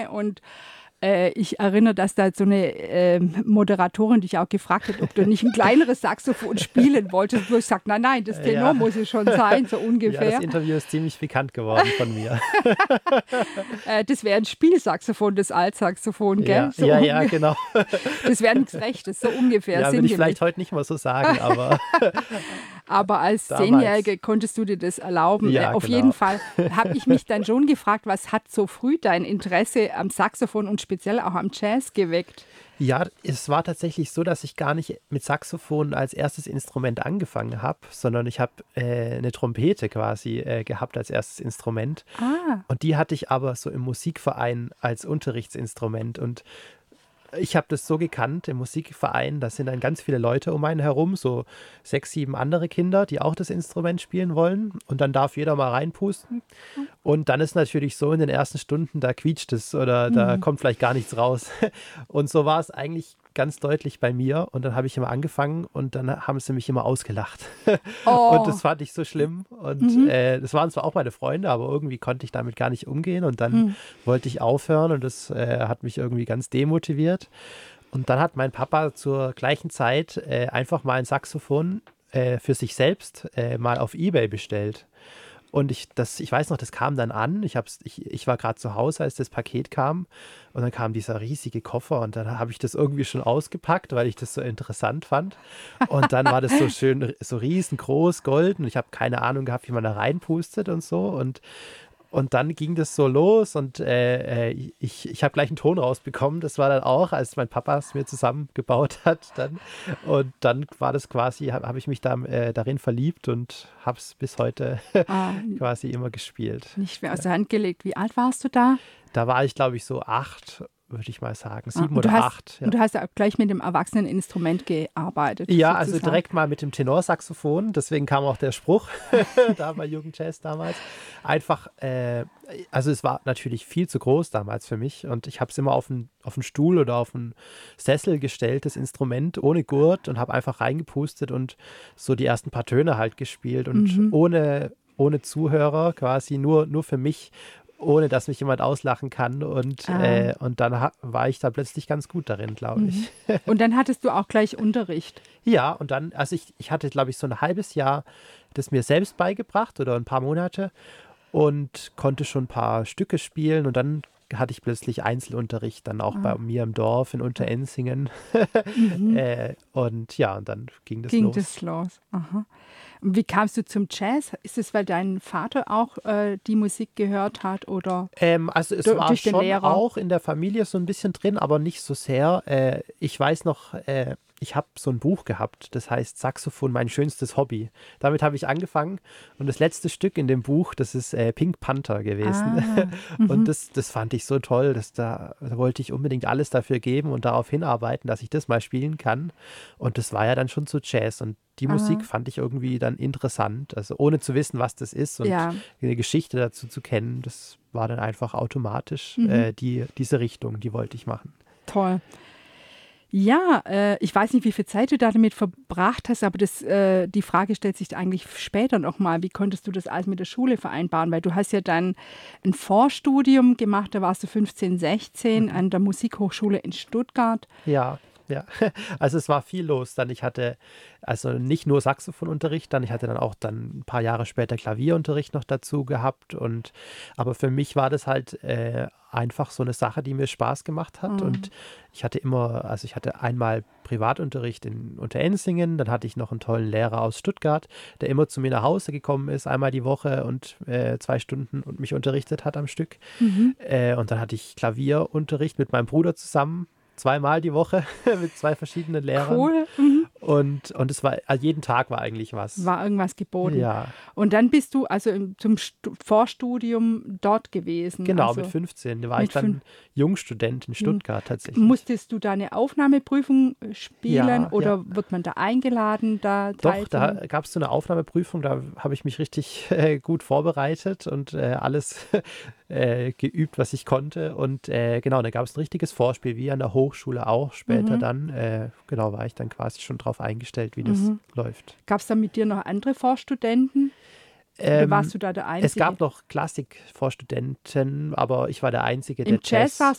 Und ich erinnere, dass da so eine Moderatorin dich auch gefragt hat, ob du nicht ein kleineres Saxophon spielen wolltest. Du hast gesagt, nein, das Tenor muss es schon sein, so ungefähr. Ja, das Interview ist ziemlich bekannt geworden von mir. Das wäre ein Spielsaxophon, das Altsaxophon, gell? Ja, so ja, genau. Das wäre nichts Rechtes, so ungefähr. Ja, würde ich vielleicht heute nicht mal so sagen, aber... Aber als damals. 10-Jährige konntest du dir das erlauben. Ja, Auf genau. jeden Fall habe ich mich dann schon gefragt, was hat so früh dein Interesse am Saxophon und speziell auch am Jazz geweckt? Ja, es war tatsächlich so, dass ich gar nicht mit Saxophon als erstes Instrument angefangen habe, sondern ich habe eine Trompete quasi gehabt als erstes Instrument. Und die hatte ich aber so im Musikverein als Unterrichtsinstrument. Und ich habe das so gekannt im Musikverein, da sind dann ganz viele Leute um einen herum, so 6, 7 andere Kinder, die auch das Instrument spielen wollen. Und dann darf jeder mal reinpusten. Und dann ist natürlich so in den ersten Stunden, da quietscht es oder da kommt vielleicht gar nichts raus. Und so war es eigentlich ganz deutlich bei mir. Und dann habe ich immer angefangen und dann haben sie mich immer ausgelacht. Und das fand ich so schlimm. Und das waren zwar auch meine Freunde, aber irgendwie konnte ich damit gar nicht umgehen. Und dann wollte ich aufhören und das hat mich irgendwie ganz demotiviert. Und dann hat mein Papa zur gleichen Zeit einfach mal ein Saxophon für sich selbst mal auf eBay bestellt. Und ich weiß noch, das kam dann an. Ich war gerade zu Hause, als das Paket kam. Und dann kam dieser riesige Koffer und dann habe ich das irgendwie schon ausgepackt, weil ich das so interessant fand. Und dann war das so schön, so riesengroß, golden. Ich habe keine Ahnung gehabt, wie man da reinpustet und so. Und dann ging das so los und ich habe gleich einen Ton rausbekommen. Das war dann auch, als mein Papa es mir zusammengebaut hat. Und dann war das quasi, habe ich mich darin verliebt und habe es bis heute quasi immer gespielt. Nicht mehr aus der Hand gelegt. Wie alt warst du da? Da war ich, glaube ich, so 8, würde ich mal sagen. 7 oder 8. Ja. Und du hast ja auch gleich mit dem Erwachseneninstrument gearbeitet. Ja, sozusagen. also direkt mal mit dem Tenorsaxophon. Deswegen kam auch der Spruch da bei Jugendjazz damals. Einfach, also es war natürlich viel zu groß damals für mich. Und ich habe es immer auf einen Stuhl oder auf einen Sessel gestellt, das Instrument, ohne Gurt. Und habe einfach reingepustet und so die ersten paar Töne halt gespielt. Und ohne Zuhörer quasi, nur für mich, ohne dass mich jemand auslachen kann. Und dann war ich da plötzlich ganz gut darin, glaube ich. Und dann hattest du auch gleich Unterricht. Ja, und dann, also ich hatte, glaube ich, so ein halbes Jahr das mir selbst beigebracht oder ein paar Monate und konnte schon ein paar Stücke spielen. Und dann hatte ich plötzlich Einzelunterricht, dann auch bei mir im Dorf in Unterenzingen. Und ja, und dann ging das los. Aha. Und wie kamst du zum Jazz? Ist es, weil dein Vater auch die Musik gehört hat? Oder also es war durch den schon Lehrer? Auch in der Familie so ein bisschen drin, aber nicht so sehr. Ich weiß noch, ich habe so ein Buch gehabt, das heißt Saxophon, mein schönstes Hobby. Damit habe ich angefangen und das letzte Stück in dem Buch, das ist Pink Panther gewesen. Und das fand ich so toll, da wollte ich unbedingt alles dafür geben und darauf hinarbeiten, dass ich das mal spielen kann. Und das war ja dann schon zu Jazz und die Musik fand ich irgendwie dann interessant, also ohne zu wissen, was das ist und eine Geschichte dazu zu kennen, das war dann einfach automatisch diese Richtung, die wollte ich machen. Toll. Ja, ich weiß nicht, wie viel Zeit du damit verbracht hast, aber die Frage stellt sich eigentlich später nochmal. Wie konntest du das alles mit der Schule vereinbaren? Weil du hast ja dann ein Vorstudium gemacht, da warst du 15, 16 an der Musikhochschule in Stuttgart. Ja. Also es war viel los. Ich hatte also nicht nur Saxophonunterricht, ich hatte dann auch ein paar Jahre später Klavierunterricht noch dazu gehabt. Aber für mich war das halt einfach so eine Sache, die mir Spaß gemacht hat. Und ich hatte einmal Privatunterricht in Unterenzingen, dann hatte ich noch einen tollen Lehrer aus Stuttgart, der immer zu mir nach Hause gekommen ist, einmal die Woche und 2 Stunden und mich unterrichtet hat am Stück. Und dann hatte ich Klavierunterricht mit meinem Bruder zusammen. 2-mal die Woche mit 2 verschiedenen Lehrern. Cool. Und es war, also jeden Tag war eigentlich was. War irgendwas geboten. Ja. Und dann bist du also zum Vorstudium dort gewesen. Genau, also mit 15. Da war ich dann Jungstudent in Stuttgart tatsächlich. Musstest du da eine Aufnahmeprüfung spielen oder wird man da eingeladen? Doch, da gab es so eine Aufnahmeprüfung, da habe ich mich richtig gut vorbereitet und alles geübt, was ich konnte. Und genau, da gab es ein richtiges Vorspiel, wie an der Hochschule auch später dann. War ich dann quasi schon drauf eingestellt, wie das läuft. Gab es da mit dir noch andere Vorstudenten? Oder warst du da der Einzige? Es gab noch Klassik-Vorstudenten, aber ich war der Einzige, der Im Jazz